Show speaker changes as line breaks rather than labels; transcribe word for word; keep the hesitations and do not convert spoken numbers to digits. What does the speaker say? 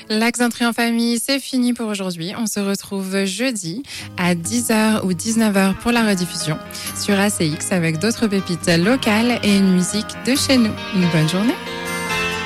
L'Accent en famille, c'est fini pour aujourd'hui. On se retrouve jeudi à dix heures ou dix-neuf heures pour la rediffusion sur A C X avec d'autres pépites locales et une musique de chez nous. Une bonne journée.